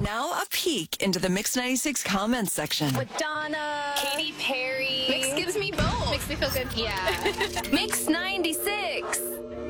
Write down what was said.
Now a peek into the Mix 96 comments section. Madonna, Katy Perry. Mix gives me both. Makes me feel good. Yeah. Mix 96.